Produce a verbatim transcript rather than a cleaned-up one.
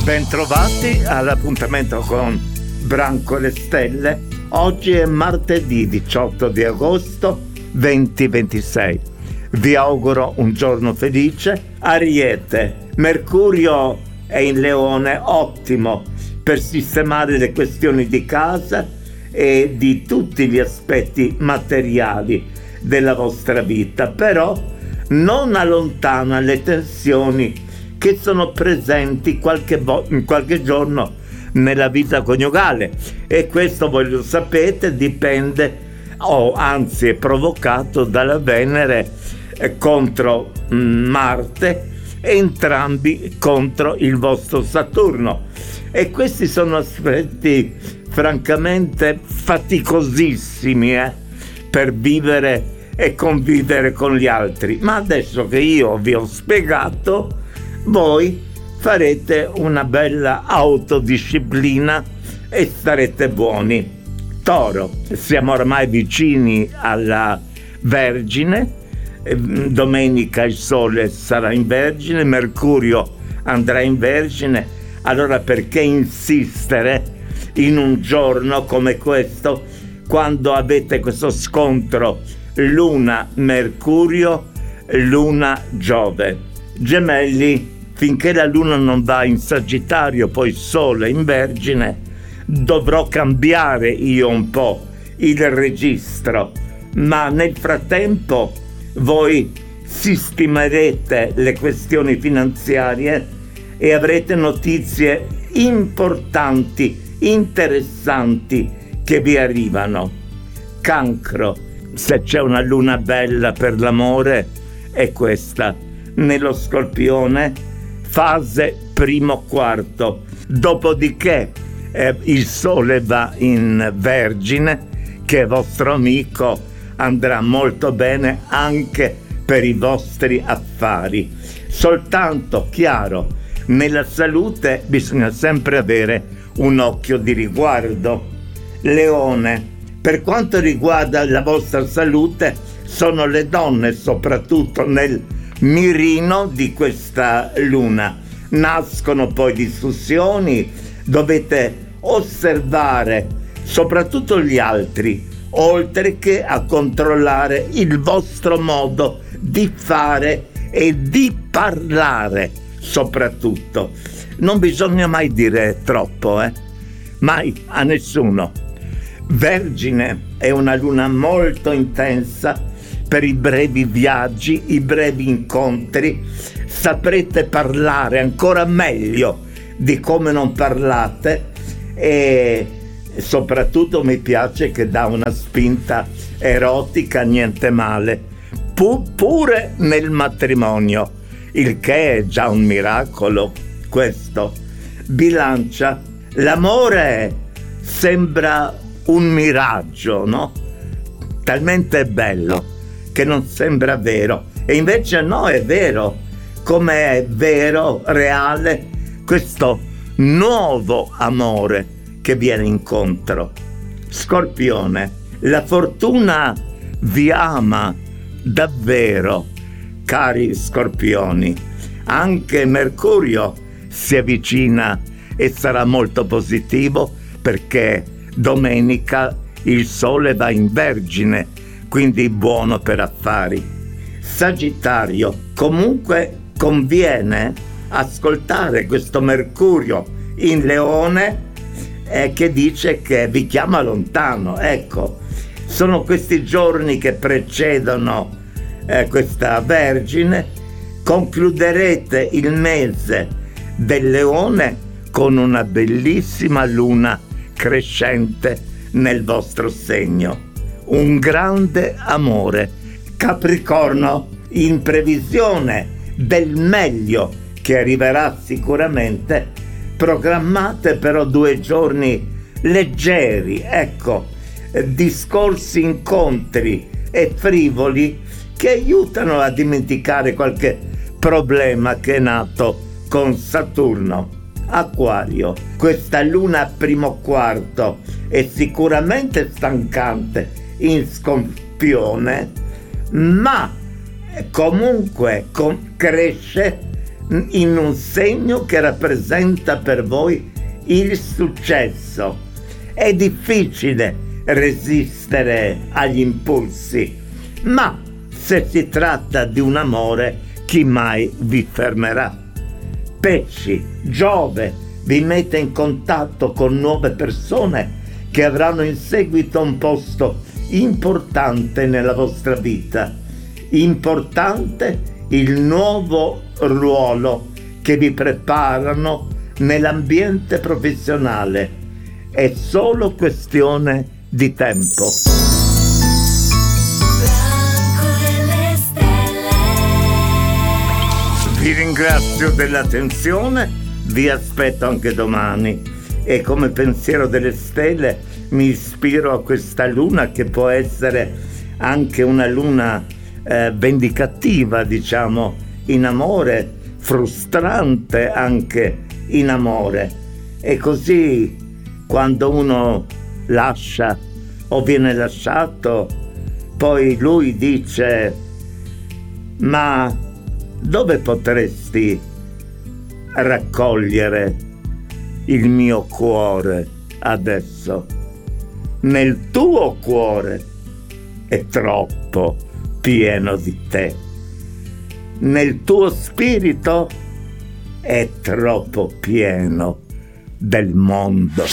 Bentrovati all'appuntamento con Branco e le Stelle. Oggi è martedì diciotto di agosto duemilaventisei. Vi auguro un giorno felice. Ariete, Mercurio è in Leone, ottimo per sistemare le questioni di casa e di tutti gli aspetti materiali della vostra vita, però non allontana le tensioni che sono presenti qualche, vo- qualche giorno nella vita coniugale, e questo, voi lo sapete, dipende o anzi è provocato dalla Venere eh, contro mh, Marte, entrambi contro il vostro Saturno, e questi sono aspetti francamente faticosissimi eh, per vivere e convivere con gli altri. Ma adesso che io vi ho spiegato, voi farete una bella autodisciplina e starete buoni. Toro, siamo ormai vicini alla Vergine, domenica il Sole sarà in Vergine, Mercurio andrà in Vergine, allora perché insistere in un giorno come questo quando avete questo scontro Luna-Mercurio, Luna-Giove? Gemelli, finché la Luna non va in Sagittario, poi Sole in Vergine, dovrò cambiare io un po' il registro, ma nel frattempo voi sistemerete le questioni finanziarie e avrete notizie importanti, interessanti che vi arrivano. Cancro, se c'è una luna bella per l'amore è questa. Nello Scorpione, fase primo quarto, dopodiché eh, il Sole va in Vergine, che è vostro amico, andrà molto bene anche per i vostri affari. Soltanto, chiaro, nella salute bisogna sempre avere un occhio di riguardo. Leone, per quanto riguarda la vostra salute, sono le donne soprattutto nel mirino di questa luna. Nascono poi discussioni, dovete osservare soprattutto gli altri, oltre che a controllare il vostro modo di fare e di parlare soprattutto. Non bisogna mai dire troppo, eh? Mai, a nessuno. Vergine è una luna molto intensa per i brevi viaggi, i brevi incontri. Saprete parlare ancora meglio di come non parlate, e soprattutto mi piace che dà una spinta erotica, niente male, Pu- pure nel matrimonio, il che è già un miracolo questo. Bilancia, l'amore sembra un miraggio, no? Talmente bello che non sembra vero, e invece no, è vero, come è vero, reale, questo nuovo amore che viene incontro. Scorpione, la fortuna vi ama davvero, cari scorpioni. Anche Mercurio si avvicina e sarà molto positivo, perché domenica il Sole va in Vergine, quindi buono per affari. Sagittario, comunque conviene ascoltare questo Mercurio in Leone eh, che dice che vi chiama lontano. Ecco, sono questi giorni che precedono eh, questa Vergine. Concluderete il mese del Leone con una bellissima luna crescente nel vostro segno. Un grande amore. Capricorno, in previsione del meglio che arriverà sicuramente, programmate però due giorni leggeri, ecco, discorsi, incontri e frivoli che aiutano a dimenticare qualche problema che è nato con Saturno. Acquario, questa luna primo quarto è sicuramente stancante in Scorpione, ma comunque con- cresce in un segno che rappresenta per voi il successo. È difficile resistere agli impulsi, ma se si tratta di un amore, chi mai vi fermerà? Pesci, Giove vi mette in contatto con nuove persone che avranno in seguito un posto importante nella vostra vita. Importante il nuovo ruolo che vi preparano nell'ambiente professionale. È solo questione di tempo. Vi ringrazio dell'attenzione, vi aspetto anche domani e come pensiero delle stelle mi ispiro a questa luna che può essere anche una luna eh, vendicativa, diciamo, in amore, frustrante anche in amore. E così quando uno lascia o viene lasciato, poi lui dice: ma dove potresti raccogliere il mio cuore adesso? Nel tuo cuore è troppo pieno di te, nel tuo spirito è troppo pieno del mondo.